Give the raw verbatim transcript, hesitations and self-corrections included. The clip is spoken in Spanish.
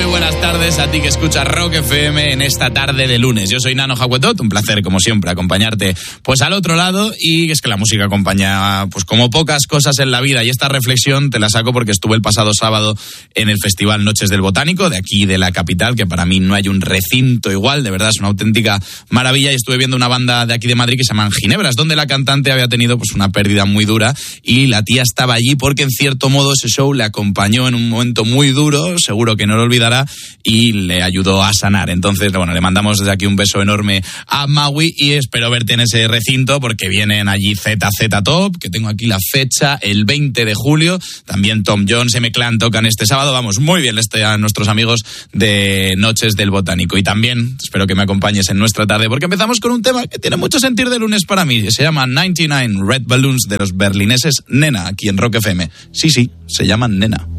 buenas tardes a ti que escuchas Rock F M en esta tarde de lunes. Yo soy Nano Jacuetot, un placer como siempre acompañarte pues al otro lado, y es que la música acompaña pues como pocas cosas en la vida, y esta reflexión te la saco porque estuve el pasado sábado en el Festival Noches del Botánico de aquí de la capital, que para mí no hay un recinto igual, de verdad es una auténtica maravilla, y estuve viendo una banda de aquí de Madrid que se llaman Ginebras, donde la cantante había tenido pues una pérdida muy dura y la tía estaba allí porque en cierto modo ese show le acompañó en un momento muy duro, seguro que no lo olvidará, y le ayudó a sanar. Entonces, bueno, le mandamos desde aquí un beso enorme a Maui y espero verte en ese recinto porque vienen allí Z Z Top, que tengo aquí la fecha, el veinte de julio, también Tom Jones, M-Clan tocan este sábado, vamos, muy bien este a nuestros amigos de Noches del Botánico, y también espero que me acompañes en nuestra tarde porque empezamos con un tema que tiene mucho sentido de lunes para mí, se llama noventa y nueve Red Balloons de los berlineses Nena, aquí en Rock F M. Sí, sí, se llaman Nena.